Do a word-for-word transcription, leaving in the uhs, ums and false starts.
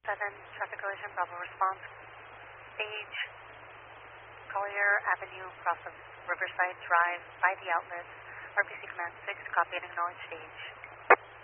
seven, traffic collision, Bravo response. Stage, Collier Avenue, cross of Riverside Drive by the outlet. R P C Command six, copy and acknowledge stage.